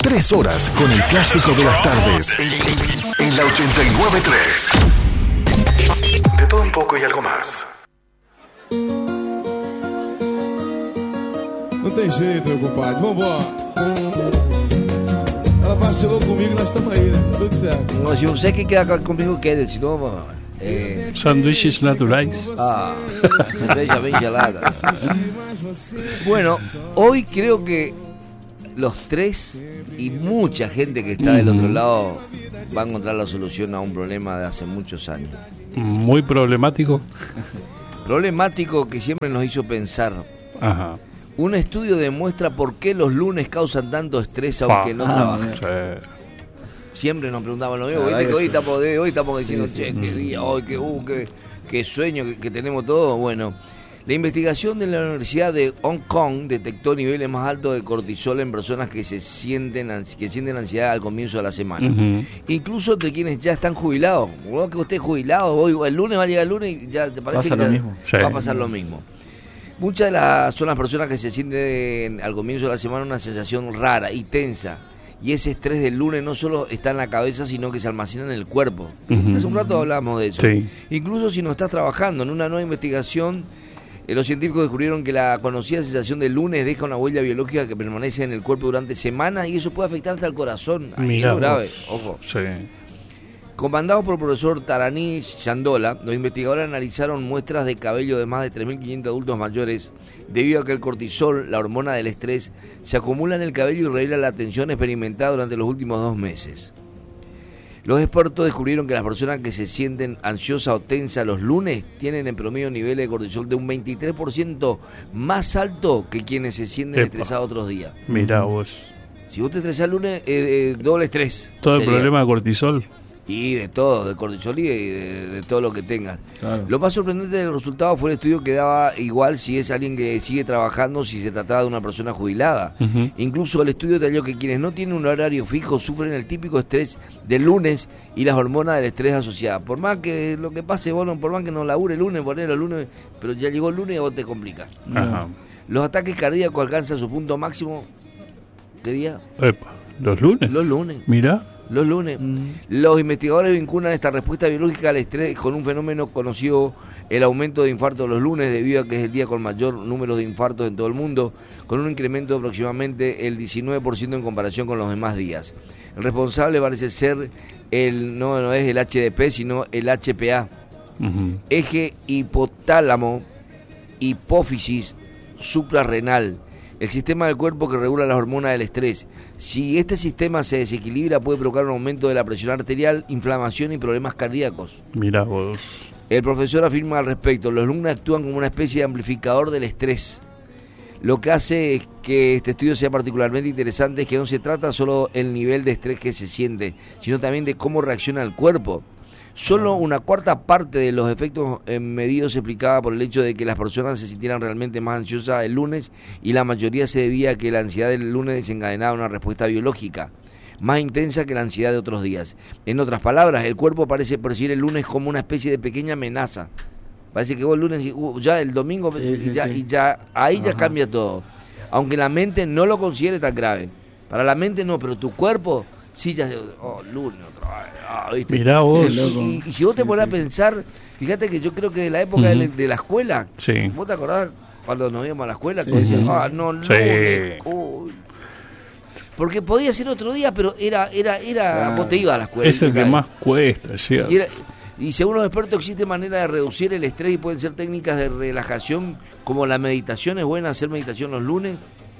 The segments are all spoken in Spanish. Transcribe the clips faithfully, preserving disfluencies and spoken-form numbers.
Tres horas con el clásico de las tardes. En la ochenta y nueve punto tres. De todo un poco y algo más. Não tem jeito, meu compadre. Vambora. Ela vacilou comigo, nós estamos aí, né? Tudo certo. No, si usted que queda conmigo, quede. Si no, eh... Sándwiches naturales. Ah, cerveza bien gelada. Bueno, hoy creo que los tres y mucha gente que está del otro lado va a encontrar la solución a un problema de hace muchos años. Muy problemático. Problemático que siempre nos hizo pensar. Ajá. Un estudio demuestra por qué los lunes causan tanto estrés aunque Pa. no trabajen. Sí. Siempre nos preguntaban lo mismo. La ¿Viste que hoy sí. estamos, hoy estamos diciendo, Sí, che, sí. qué día, hoy, qué, uh, qué, qué sueño que, que tenemos todos? Bueno, la investigación de la Universidad de Hong Kong detectó niveles más altos de cortisol en personas que se sienten que sienten ansiedad al comienzo de la semana. Uh-huh. Incluso entre quienes ya están jubilados. Bueno, que usted es jubilado, hoy el lunes va a llegar el lunes y ya te parece Pasa que lo ya mismo. Sí. va a pasar lo mismo. Muchas de las son las personas que se sienten al comienzo de la semana una sensación rara y tensa. Y ese estrés del lunes no solo está en la cabeza, sino que se almacena en el cuerpo. Uh-huh. Hace un rato hablábamos de eso. Sí. Incluso si no estás trabajando en una nueva investigación, eh, los científicos descubrieron que la conocida sensación del lunes deja una huella biológica que permanece en el cuerpo durante semanas y eso puede afectar hasta el corazón. Ahí Mirá es grave, vos. ojo. Sí. Comandados por el profesor Tarani Shandola, los investigadores analizaron muestras de cabello de más de tres mil quinientos adultos mayores debido a que el cortisol, la hormona del estrés, se acumula en el cabello y revela la tensión experimentada durante los últimos dos meses. Los expertos descubrieron que las personas que se sienten ansiosas o tensas los lunes tienen en promedio niveles de cortisol de un veintitrés por ciento más alto que quienes se sienten Epa. estresados otros días. Mirá vos. Si vos te estresás el lunes, eh, eh, doble estrés. Todo el sería. problema de cortisol. Y de todo, de cortisol y de, de, de todo lo que tengas. Claro. Lo más sorprendente del resultado fue el estudio que daba igual si es alguien que sigue trabajando, si se trataba de una persona jubilada. Uh-huh. Incluso el estudio detalló que quienes no tienen un horario fijo sufren el típico estrés del lunes y las hormonas del estrés asociadas. Por más que lo que pase, vos no, por más que no labure el lunes, ponelo el lunes, pero ya llegó el lunes y vos te complicas. Ajá. Los ataques cardíacos alcanzan su punto máximo. ¿Qué día? Epa. ¿Los lunes? Los lunes. Mirá. Los lunes. Los investigadores vinculan esta respuesta biológica al estrés con un fenómeno conocido, el aumento de infartos los lunes, debido a que es el día con mayor número de infartos en todo el mundo, con un incremento de aproximadamente el diecinueve por ciento en comparación con los demás días. El responsable parece ser el no, no es el H D P, sino el H P A, Uh-huh. eje hipotálamo, hipófisis suprarrenal, el sistema del cuerpo que regula las hormonas del estrés. Si este sistema se desequilibra, puede provocar un aumento de la presión arterial, inflamación y problemas cardíacos. Mirá vos. El profesor afirma al respecto: los lunes actúan como una especie de amplificador del estrés. Lo que hace es que este estudio sea particularmente interesante es que no se trata solo del nivel de estrés que se siente, sino también de cómo reacciona el cuerpo. Solo una cuarta parte de los efectos eh, medidos se explicaba por el hecho de que las personas se sintieran realmente más ansiosas el lunes, y la mayoría se debía a que la ansiedad del lunes desencadenaba una respuesta biológica más intensa que la ansiedad de otros días. En otras palabras, el cuerpo parece percibir el lunes como una especie de pequeña amenaza. Parece que vos el lunes, uh, ya el domingo, Sí, y, sí, ya, sí. y ya ahí ya Ajá. cambia todo. Aunque la mente no lo considere tan grave. Para la mente no, pero tu cuerpo sí ya se... Oh, lunes otra vez. Ah, ¿viste? Mirá vos. Qué loco. Y, y si vos te Sí, pones sí, a pensar, fíjate que yo creo que de la época Ujú. de, de la escuela, Sí. ¿vos te acordás cuando nos íbamos a la escuela? Sí, Que decían, sí, sí. ah, no, Sí. lunes, uy. Porque podía ser otro día, pero era, era, era, Ah. vos te ibas a la escuela. Es y el te que caes. más cuesta, ¿cierto? Y, era- y según los expertos existe manera de reducir el estrés y pueden ser técnicas de relajación como la meditación. Es buena hacer meditación los lunes,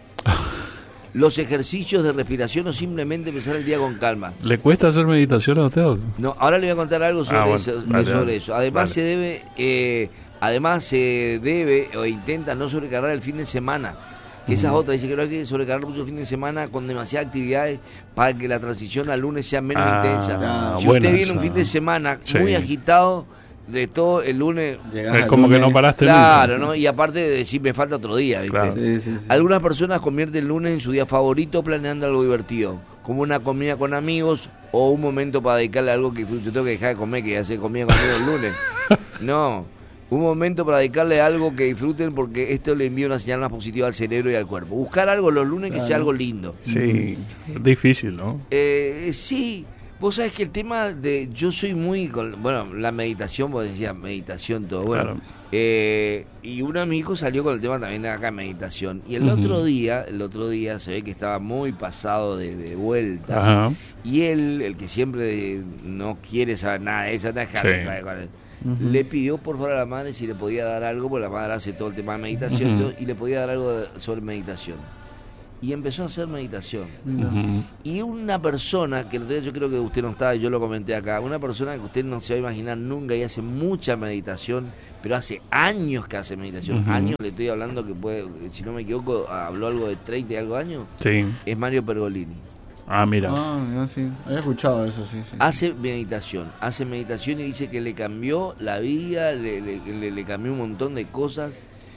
los ejercicios de respiración o simplemente empezar el día con calma. ¿Le cuesta hacer meditación a usted? No, ahora le voy a contar algo sobre, Ah, bueno, eso, dale, sobre dale. eso. Además Dale. se debe, eh, además se debe o intenta no sobrecargar el fin de semana. Que esa es otra, dice que no hay que sobrecargar mucho el fin de semana con demasiadas actividades para que la transición al lunes sea menos Ah, intensa. ah, Si buena usted viene esa. un fin de semana Sí. muy agitado de todo el lunes, Llegás Es al como que lunes. no paraste claro, nunca. ¿no? Y aparte de decir me falta otro día, ¿viste? Claro. Sí, sí, sí. Algunas personas convierten el lunes en su día favorito planeando algo divertido, como una comida con amigos o un momento para dedicarle a algo que yo tengo que dejar de comer, que ya se comía conmigo el lunes. No, Un momento para dedicarle algo que disfruten porque esto le envía una señal más positiva al cerebro y al cuerpo. Buscar algo los lunes que Claro. sea algo lindo. Sí, es difícil, ¿no? Eh, sí, vos sabés que el tema de... Yo soy muy... con- bueno, la meditación, vos decías meditación, todo. Bueno, Claro. eh, y uno de mis hijos salió con el tema también de acá, meditación. Y el Ujú. otro día, el otro día se ve que estaba muy pasado de, de vuelta. Ajá. Y él, el que siempre no quiere saber nada de eso, nada, Sí. Ujú. le pidió por favor a la madre si le podía dar algo, porque la madre hace todo el tema de meditación, Ujú. todo, y le podía dar algo de- sobre meditación. Y empezó a hacer meditación. Mira. Ujú. Y una persona, que el otro día yo creo que usted no estaba, yo lo comenté acá, una persona que usted no se va a imaginar nunca y hace mucha meditación, pero hace años que hace meditación, Ujú. años, le estoy hablando que puede, si no me equivoco, habló algo de treinta y algo años, Sí. es Mario Pergolini. Ah, mira. Ah, mira, sí. Había escuchado eso, sí, sí. Hace meditación, hace meditación y dice que le cambió la vida, le, le- le- le cambió un montón de cosas.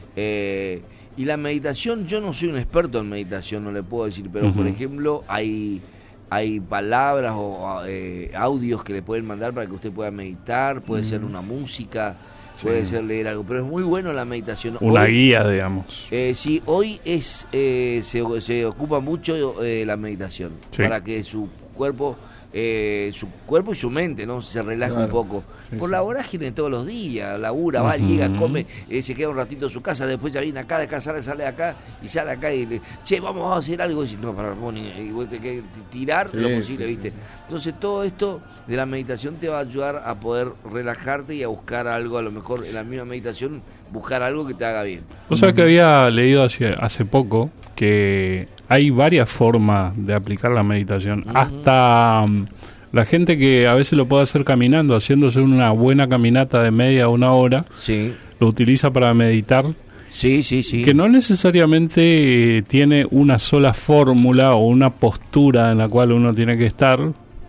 eh, y la meditación, yo no soy un experto en meditación, no le puedo decir, pero por Ujú. ejemplo hay hay palabras o eh, audios que le pueden mandar para que usted pueda meditar, puede ser una música, Sí. puede ser leer algo, pero es muy bueno la meditación. Una Hoy- guía, digamos. eh, sí, hoy es eh, se, se ocupa mucho eh, la meditación Sí. para que su cuerpo, eh, su cuerpo y su mente, ¿no? Se relaje un Claro. poco. Sí, Por sí. la vorágine todos los días, labura, va, Ujú. llega, come, eh, se queda un ratito en su casa, después ya viene acá, de acá sale, sale acá y sale acá y le, che, vamos a hacer algo. Y dice, no, para, vos ni- y vos tenés que tirar Sí, lo posible, sí, ¿viste? sí, sí. Entonces todo esto de la meditación te va a ayudar a poder relajarte y a buscar algo, a lo mejor en la misma meditación, buscar algo que te haga bien. Vos sabés que había leído hace, hace poco que hay varias formas de aplicar la meditación. Ujú. Hasta mm, la gente que a veces lo puede hacer caminando, haciéndose una buena caminata de media o una hora, Sí, lo utiliza para meditar, sí, sí, sí. que no necesariamente eh, tiene una sola fórmula o una postura en la cual uno tiene que estar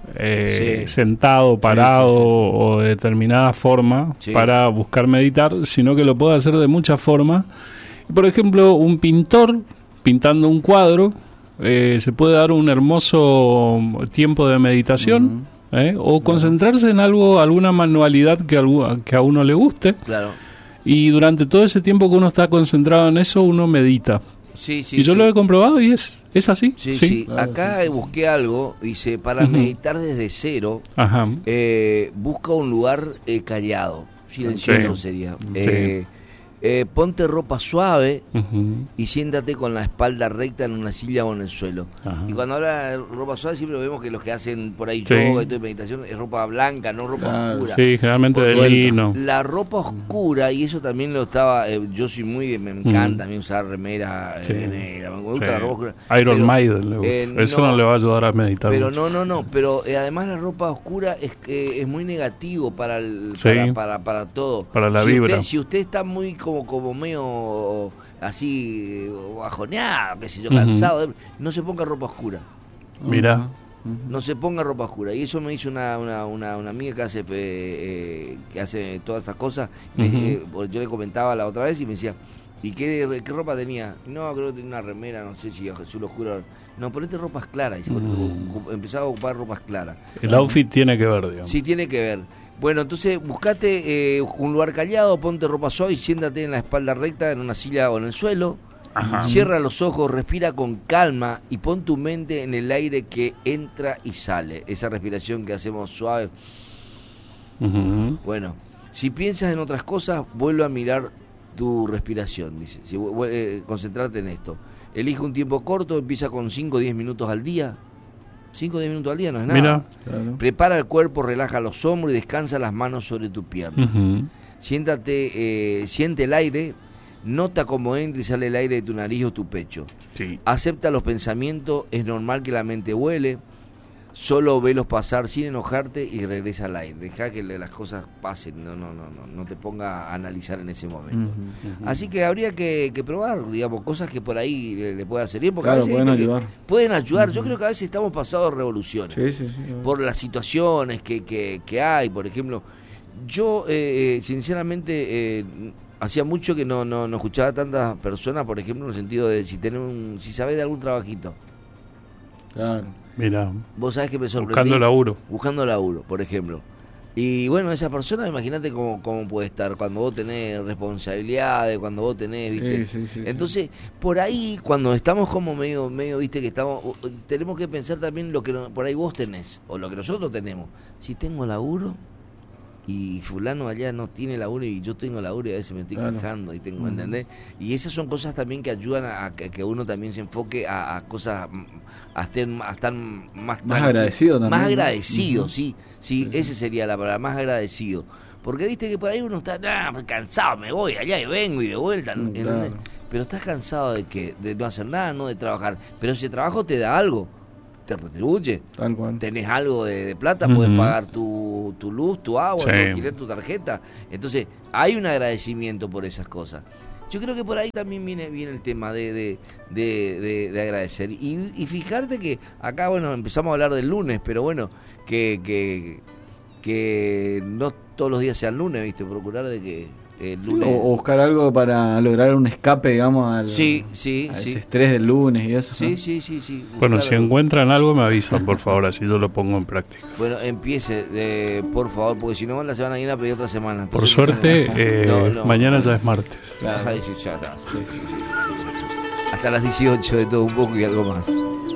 eh, Sí. sentado, parado sí, sí, sí. o de determinada forma Sí. para buscar meditar, sino que lo puede hacer de muchas formas. Por ejemplo, un pintor pintando un cuadro eh, se puede dar un hermoso tiempo de meditación. ¿eh? O concentrarse en algo, alguna manualidad que, algu- que a uno le guste, Claro. y durante todo ese tiempo que uno está concentrado en eso, uno medita. Sí, sí. y yo sí. lo he comprobado y es, es así. Sí, sí. Claro, Acá sí, sí, busqué algo, dice, para Ujú. meditar desde cero, Ajá. eh, busca un lugar eh, callado, silencioso Sí. sería. Sí. Eh, eh, ponte ropa suave Ujú. y siéntate con la espalda recta en una silla o en el suelo. Ajá. Y cuando habla de ropa suave siempre vemos que los que hacen por ahí Sí. yoga y todo de meditación es ropa blanca, no ropa Claro, oscura. Sí, generalmente de Porque lino. La ropa oscura, y eso también lo estaba, eh, yo soy muy, de- me encanta a mí usar remera eh, Sí. negra, me gusta Sí. la ropa oscura. Iron pero, Maiden le gusta. eh, Eso no, le va a ayudar a meditar. Pero mucho. no, no, no, pero eh, además la ropa oscura es que es muy negativo para el, Sí. para, para, para todo. Para la si vibra. Usted, si usted está muy como, como medio así eh, bajoneado, qué sé yo, Ujú. cansado, eh, no se ponga ropa oscura. Mira. Ajá. Ujú. No se ponga ropa oscura. Y eso me hizo una, una, una, una amiga que hace eh, eh, que hace todas estas cosas. Me- Ujú. eh, porque yo le comentaba la otra vez y me decía, ¿y qué, qué ropa tenía? No, creo que tenía una remera, no sé si azul oscuro. No, ponete ropas claras. Y se pone- Mm. empezaba a ocupar ropas claras. El outfit tiene que ver, digamos. Sí, tiene que ver. Bueno, entonces buscate eh, un lugar callado, ponte ropa suave y siéntate en la espalda recta en una silla o en el suelo. Ajá. Cierra los ojos, respira con calma y pon tu mente en el aire que entra y sale. Esa respiración que hacemos suave. Ujú. Bueno, si piensas en otras cosas, vuelve a mirar tu respiración. Dice, si, vu- vu- eh, concentrate en esto. Elige un tiempo corto, empieza con cinco o diez minutos al día. cinco o diez minutos al día no es nada. Mira. Claro. Prepara el cuerpo, relaja los hombros y descansa las manos sobre tus piernas. Ujú. Siéntate, eh, siente el aire, nota cómo entra y sale el aire de tu nariz o tu pecho. Sí. Acepta los pensamientos, es normal que la mente vuele, solo velos pasar sin enojarte y regresa al aire. Deja que le- las cosas pasen, no, no, no, no, no te ponga a analizar en ese momento. Ujú. Así que habría que, que probar, digamos, cosas que por ahí le, le pueda hacer bien, porque Claro, a veces pueden viste que ayudar. pueden ayudar. Yo creo que a veces estamos pasados de revoluciones Sí, sí, sí. por las situaciones que, que, que hay. Por ejemplo, yo eh, eh, sinceramente eh, hacía mucho que no, no, no escuchaba a tantas personas, por ejemplo, en el sentido de si tenés un, si sabés de algún trabajito. Claro. Eh, Mira. Vos sabés que me sorprendí. Buscando laburo. Buscando laburo, por ejemplo. Y bueno, esa persona, imagínate cómo, cómo puede estar cuando vos tenés responsabilidades, cuando vos tenés, ¿viste? Sí, sí, sí, Entonces, sí. por ahí, cuando estamos como medio, medio, ¿viste? Que estamos, tenemos que pensar también lo que no, por ahí vos tenés, o lo que nosotros tenemos. Si tengo laburo, y fulano allá no tiene laburo y yo tengo laburo y a veces me estoy claro. quejando y tengo, Mm. ¿entendés? Y esas son cosas también que ayudan a, a que, que uno también se enfoque a, a cosas, a estar, a estar más, Más agradecido también. más ¿no? agradecido, Uh-huh. sí, sí, sí, ese sería la palabra, más agradecido. Porque viste que por ahí uno está nah, cansado, me voy allá y vengo y de vuelta, Mm, ¿entendés? claro. Pero estás cansado de que de no hacer nada, no de trabajar, pero ese trabajo te da algo, te retribuye. Tal cual. Tenés algo de, de plata, Ujú. podés pagar tu, tu luz, tu agua, Sí. tu alquiler, tu tarjeta. Entonces, hay un agradecimiento por esas cosas. Yo creo que por ahí también viene, viene el tema de, de, de, de, de agradecer. Y, y fijarte que acá, bueno, empezamos a hablar del lunes, pero bueno, que, que, que no todos los días sean lunes, ¿viste? Procurar de que el Sí, lunes... o, o buscar algo para lograr un escape, digamos, al, Sí, sí, a sí. ese estrés del lunes y eso. Sí, ¿no? sí, sí, sí. Bueno, Buscar si algo. encuentran algo me avisan, por favor, así yo lo pongo en práctica. Bueno, empiece, eh, por favor, porque si no la semana viene a pedir otra semana. Por Entonces, suerte, eh, no, no. mañana ya es martes. Claro. Ajá, sí, ya está. Hasta las dieciocho de todo un poco y algo más.